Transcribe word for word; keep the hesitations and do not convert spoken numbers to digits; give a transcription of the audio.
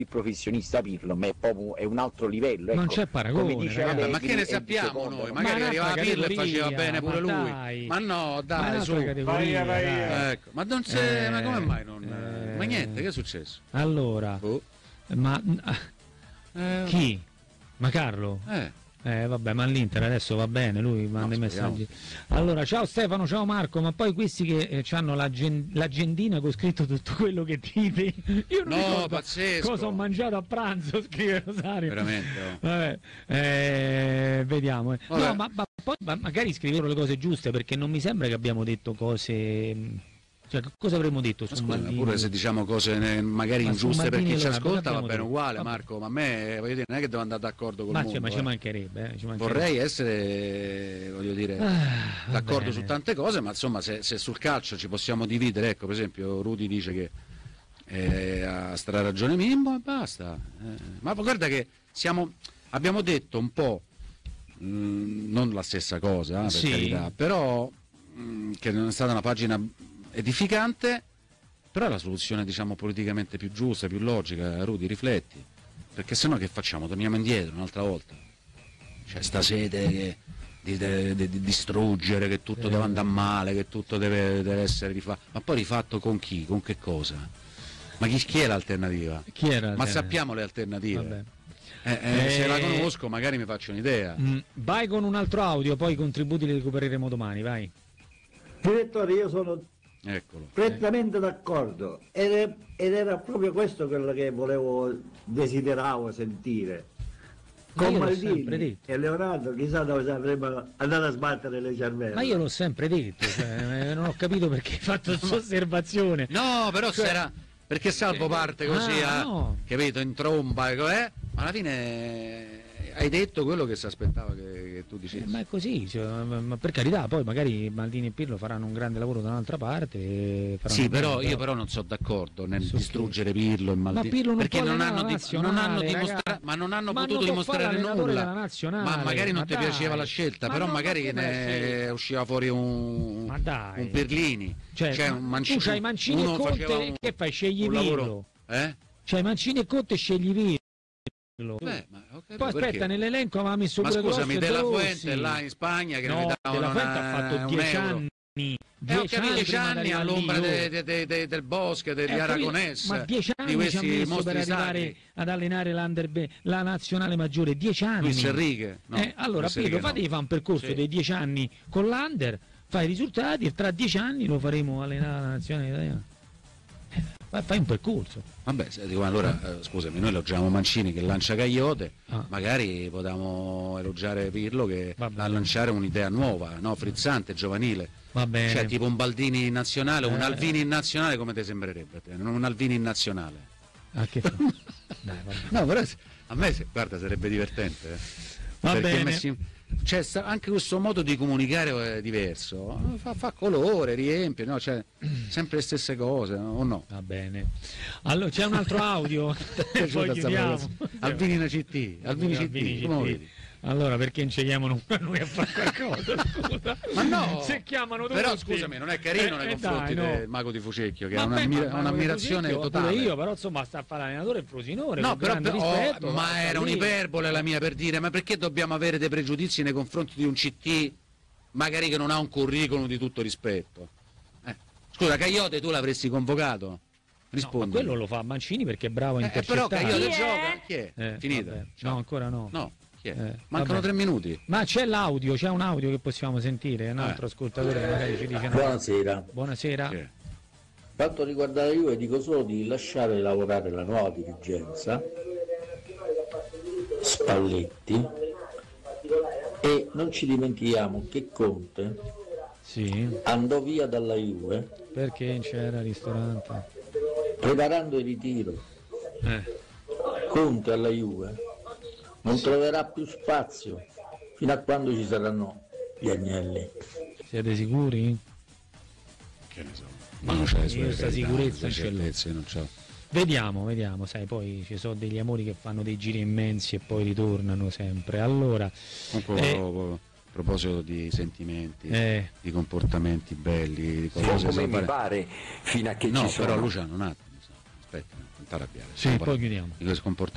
il professionista Pirlo, ma è proprio è un altro livello. Non ecco. c'è paragone, Come dice ragazzi. Vabbè, ma Allegri, che ne è di sappiamo seconda noi? categoria. Magari Ma arrivava un'altra Pirlo e faceva categoria, bene pure ma lui. dai. Ma no, Ma dai, un'altra su. categoria, Vai, vai, dai. Ecco, ma non c'è, Eh, ma come mai non eh, ma niente, che è successo? Allora, Oh. ma Eh, chi? Ma Carlo? Eh. Eh vabbè, ma all'Inter adesso va bene, lui manda No, i speriamo. messaggi. Allora, ciao Stefano, ciao Marco, ma poi questi che eh, hanno l'agendina con scritto tutto quello che dite. Io non No, ricordo pazzesco. cosa ho mangiato a pranzo, scrive Rosario. Veramente, oh. Vabbè, eh, vediamo. eh. Vabbè. No, ma, ma poi ma magari scrivevano le cose giuste, perché non mi sembra che abbiamo detto cose. mh, Cioè, cosa avremmo detto Ma su scusa, Maldini? pure se diciamo cose ne- magari Ma su ingiuste per Maldini chi ci allora, cosa ascolta va abbiamo bene detto? uguale, Vabbè. Marco, ma a me voglio dire, non è che devo andare d'accordo col Ma, mondo. cioè, ma ci eh. mancherebbe, eh, ci mancherebbe. Vorrei essere, voglio dire, Ah, va d'accordo bene. su tante cose, ma insomma se, se sul calcio ci possiamo dividere, ecco, per esempio Rudy dice che eh, ha stra ragione Mimmo e basta. Eh, ma guarda che siamo, abbiamo detto un po', mh, non la stessa cosa, eh, per Sì. carità, però mh, che non è stata una pagina edificante, però è la soluzione, diciamo, politicamente più giusta, più logica. Rudy, rifletti, perché sennò che facciamo? Torniamo indietro un'altra volta. C'è sta sede che, di, de- de- di distruggere, che tutto Eh. deve andare male, che tutto deve, deve essere rifatto. Ma poi rifatto con chi? Con che cosa? Ma chi, chi è l'alternativa? Chi era? Ma eh, sappiamo le alternative. Vabbè. Eh, eh, Se Eh. la conosco magari mi faccio un'idea. Mm, vai con un altro audio, poi i contributi li recupereremo domani, vai. Direttore, io sono Eccolo. prettamente d'accordo ed, è- ed era proprio questo quello che volevo, desideravo sentire. Ma Con io l'ho sempre Maldini detto. e Leonardo chissà dove saremmo andati a sbattere le cervelle. Ma io l'ho sempre detto, cioè, eh, non ho capito perché hai fatto questa osservazione. No, però Cioè- s'era perché Salvo parte così, Ah, ah, no. capito, in tromba, eh? Ma alla fine hai detto quello che si aspettava che, che tu dicessi. Eh, ma è così, cioè, ma ma per carità, poi magari Maldini e Pirlo faranno un grande lavoro da un'altra parte. e faranno Sì, bene, però io però non sono d'accordo nel Su distruggere Pirlo e Maldini, Ma Pirlo non perché può non allenare hanno, la di- non hanno nazionale, dimostra- raga. ma non hanno Ma potuto non può fare dimostrare l'allenatore nulla. della nazionale, Ma magari non ma ti dai. piaceva la scelta, Ma però no, magari ma come ne usciva fuori un, Ma dai. un Pirlini. Cioè, Cioè, ma un Mancini, tu c'hai Mancini uno e Conte faceva un- che fai? Scegli un lavoro- Pirlo. Eh? Cioè Mancini e Conte scegli Pirlo. Beh, ma ho capito Poi aspetta, perché. nell'elenco aveva messo Ma pure scusami, Grosso e Della De Rossi. Fuente là in Spagna che no, non gli davano Della Fuente una- ha fatto un dieci euro. anni. Eh, ho dieci capito, dieci prima di anni arrivare all'ombra lì, de- oh. de- de- de- del Bosco, di Eh, ho capito, Aragonés, ma dieci di anni ci ha questi messo per mostri arrivare sacri. ad allenare l'Under B- la nazionale maggiore, dieci anni. Luis Enrique, no, eh, allora Luis Pirlo, Enrique no. fatevi fare un percorso Sì. dei dieci anni con l'Under, fai i risultati e tra dieci anni lo faremo allenare la nazionale italiana. Eh, fai- fai un percorso. Vabbè, se- dico, allora, eh, scusami, noi elogiamo Mancini che lancia Cagliote, Ah. magari potevamo elogiare Pirlo che Va va bene. a lanciare un'idea nuova, no? Frizzante, giovanile. Va bene. Cioè tipo un Baldini in nazionale, un Eh. Alvini in nazionale, come ti sembrerebbe a te? Non un Alvini in nazionale. Ah, che fa? Dai, vabbè. No, però se- a me, se- guarda, sarebbe divertente. eh. Va Perché bene. messi- cioè, sta- anche questo modo di comunicare è diverso. Fa, fa colore, riempie, no? Cioè, sempre le stesse cose, no? O no? Va bene. Allora c'è un altro audio e poi chiudiamo. Alvini in C T, Alvini Alvini C T, come lo C T. vedi? Allora perché non ci chiamano a noi a fare qualcosa? Scusa. Ma no! Se chiamano tutti. Però scusami, non è carino Eh, nei eh, confronti dai, no. del mago di Fucecchio, che ha Vabbè, un'ammira- ma- ma un'ammirazione Fusecchio, totale. pure io, però insomma sta a fare l'allenatore e Frosinone. No, con però, grande però- rispetto, oh, va ma era lì. un'iperbole la mia per dire, ma perché dobbiamo avere dei pregiudizi nei confronti di un C T magari che non ha un curriculum di tutto rispetto? Eh. Scusa, Cagliote tu l'avresti convocato? No, Rispondi. ma quello lo fa Mancini perché è bravo a Eh, eh, però intercettare. Cagliote Chi è? gioca, chi è? Eh, Finita. vabbè. Ciao. No, ancora no. No, chi è? Eh, Mancano vabbè. tre minuti. Ma c'è l'audio, c'è un audio che possiamo sentire, un altro Eh. ascoltatore che magari ci dice no. Buonasera. Buonasera. Chi è? Quanto riguarda la Juve dico solo di lasciare lavorare la nuova dirigenza, Spalletti, e non ci dimentichiamo che Conte Sì, andò via dalla Juve perché c'era il ristorante. preparando il ritiro. Eh. Conte alla Juve non troverà più spazio fino a quando ci saranno gli Agnelli. Siete sicuri? Che ne so. Ma non c'è le sue Io sta verità, sicurezza le ce l'ho. certezze, non c'ho. Vediamo, vediamo, sai, poi ci sono degli amori che fanno dei giri immensi e poi ritornano sempre. Allora, Comunque, Eh. a proposito di sentimenti, eh, di comportamenti belli, di O cose come da mi fare. pare fino a che No, ci sono. però Luciano, un attimo, aspetta, non t'arrabbiare. Sì, poi chiudiamo. Di questi comportamenti